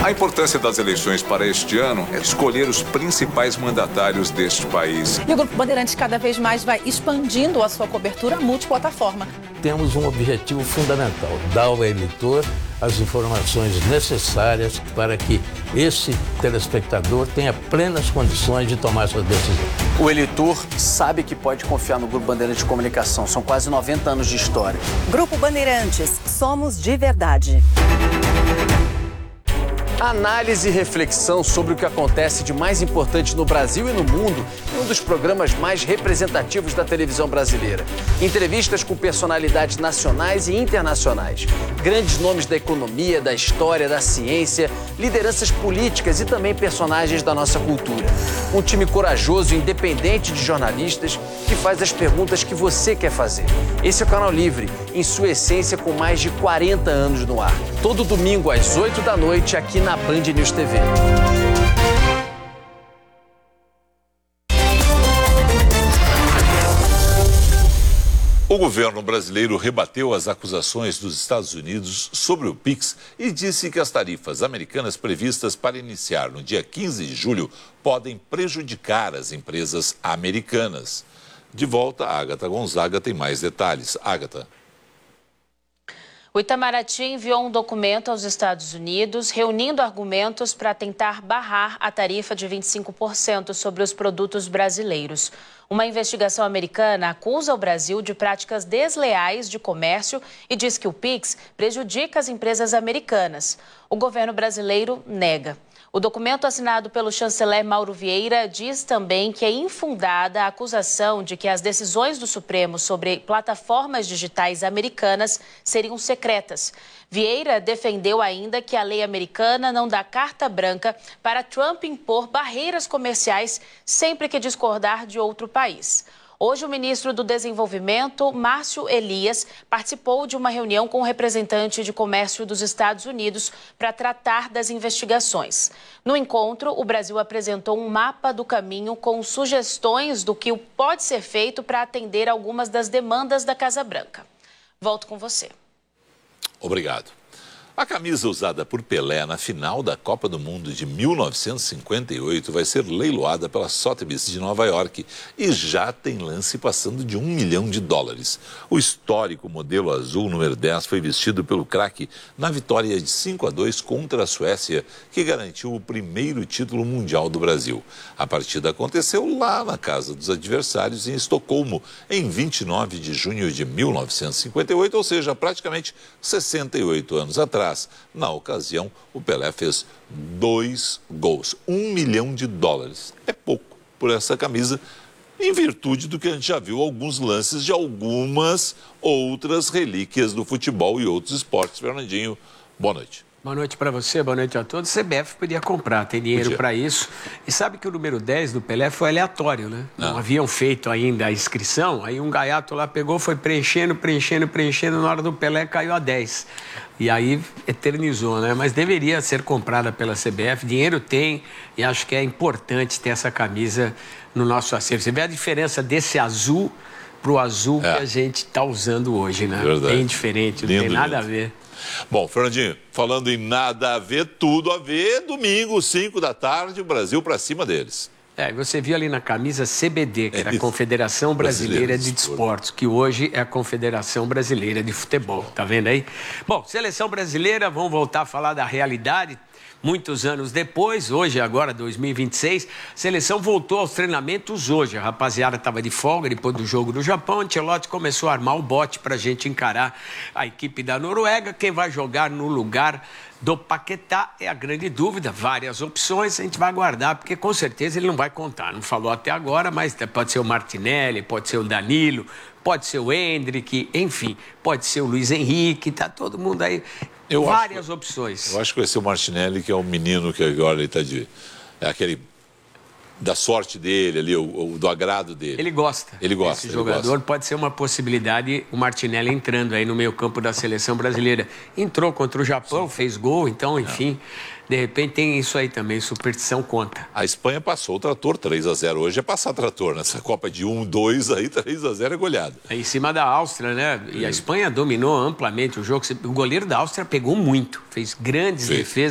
A importância das eleições para este ano é escolher os principais mandatários deste país. E o Grupo Bandeirantes cada vez mais vai expandindo a sua cobertura multiplataforma. Temos um objetivo fundamental: dar ao eleitor as informações necessárias para que esse telespectador tenha plenas condições de tomar sua decisão. O eleitor sabe que pode confiar no Grupo Bandeirantes de Comunicação. São quase 90 anos de história. Grupo Bandeirantes, somos de verdade. Análise e reflexão sobre o que acontece de mais importante no Brasil e no mundo em um dos programas mais representativos da televisão brasileira. Entrevistas com personalidades nacionais e internacionais, grandes nomes da economia, da história, da ciência, lideranças políticas e também personagens da nossa cultura. Um time corajoso e independente de jornalistas que faz as perguntas que você quer fazer. Esse é o Canal Livre, em sua essência com mais de 40 anos no ar. Todo domingo às 8 da noite aqui na Band News TV. O governo brasileiro rebateu as acusações dos Estados Unidos sobre o PIX e disse que as tarifas americanas previstas para iniciar no dia 15 de julho podem prejudicar as empresas americanas. De volta, a Agatha Gonzaga tem mais detalhes. Agatha. O Itamaraty enviou um documento aos Estados Unidos reunindo argumentos para tentar barrar a tarifa de 25% sobre os produtos brasileiros. Uma investigação americana acusa o Brasil de práticas desleais de comércio e diz que o PIX prejudica as empresas americanas. O governo brasileiro nega. O documento assinado pelo chanceler Mauro Vieira diz também que é infundada a acusação de que as decisões do Supremo sobre plataformas digitais americanas seriam secretas. Vieira defendeu ainda que a lei americana não dá carta branca para Trump impor barreiras comerciais sempre que discordar de outro país. Hoje, o ministro do Desenvolvimento, Márcio Elias, participou de uma reunião com o representante de comércio dos Estados Unidos para tratar das investigações. No encontro, o Brasil apresentou um mapa do caminho com sugestões do que pode ser feito para atender algumas das demandas da Casa Branca. Volto com você. Obrigado. A camisa usada por Pelé na final da Copa do Mundo de 1958 vai ser leiloada pela Sotheby's de Nova York e já tem lance passando de $1 milhão. O histórico modelo azul número 10 foi vestido pelo craque na vitória de 5-2 contra a Suécia, que garantiu o primeiro título mundial do Brasil. A partida aconteceu lá na casa dos adversários em Estocolmo, em 29 de junho de 1958, ou seja, praticamente 68 anos atrás. Na ocasião, o Pelé fez 2 gols, $1 milhão. É pouco por essa camisa, em virtude do que a gente já viu alguns lances de algumas outras relíquias do futebol e outros esportes. Fernandinho, boa noite. Boa noite para você, boa noite a todos. CBF podia comprar, tem dinheiro para isso. E sabe que o número 10 do Pelé foi aleatório, né? Não haviam feito ainda a inscrição, aí um gaiato lá pegou, foi preenchendo, na hora do Pelé caiu a 10. E aí eternizou, né? Mas deveria ser comprada pela CBF, dinheiro tem e acho que é importante ter essa camisa no nosso acervo. Você vê a diferença desse azul pro azul que a gente está usando hoje, né? Verdade. Bem diferente, não tem nada a ver. Bom, Fernandinho, falando em nada a ver, tudo a ver, domingo, 5 da tarde, o Brasil para cima deles. Você viu ali na camisa CBD, que era a Confederação Brasileira de Desportos, que hoje é a Confederação Brasileira de Futebol, tá vendo aí? Bom, seleção brasileira, vamos voltar a falar da realidade. Muitos anos depois, hoje, agora, 2026, a seleção voltou aos treinamentos hoje. A rapaziada estava de folga depois do jogo do Japão. Ancelotti começou a armar o bote para a gente encarar a equipe da Noruega. Quem vai jogar no lugar do Paquetá é a grande dúvida. Várias opções, a gente vai aguardar, porque com certeza ele não vai contar. Não falou até agora, mas pode ser o Martinelli, pode ser o Danilo, pode ser o Endrick, enfim, pode ser o Luiz Henrique, tá todo mundo aí. Várias opções. Eu acho que vai ser o Martinelli, que é o menino que agora ele está de... É aquele da sorte dele ali, do agrado dele. Ele gosta. Esse jogador pode ser uma possibilidade, o Martinelli entrando aí no meio-campo da seleção brasileira. Entrou contra o Japão, fez gol, então, enfim... De repente tem isso aí também, superstição conta. A Espanha passou o trator 3-0. Hoje é passar trator. Nessa Copa de 1-2 aí, 3-0 é goleada. É em cima da Áustria, né? E a Espanha dominou amplamente o jogo. O goleiro da Áustria pegou muito, fez grandes defesas.